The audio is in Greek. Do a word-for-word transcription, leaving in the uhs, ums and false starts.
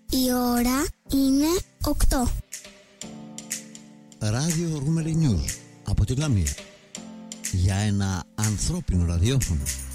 Η ώρα είναι οκτώ. Ράδιο Ρούμελι Νιούζ από τη Λαμία. Για ένα ανθρώπινο ραδιόφωνο.